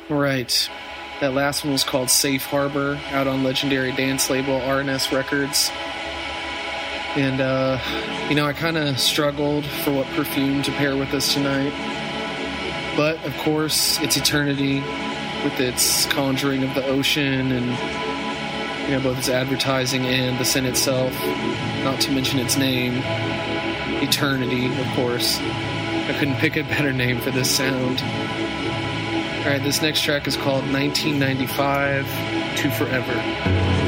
Right. That last one was called Safe Harbor, out on legendary dance label RNS Records. And, I kind of struggled for what perfume to pair with this tonight. But, of course, it's Eternity with its conjuring of the ocean and, both its advertising and the scent itself, not to mention its name, Eternity, of course. I couldn't pick a better name for this sound. Alright, this next track is called 1995 to Forever.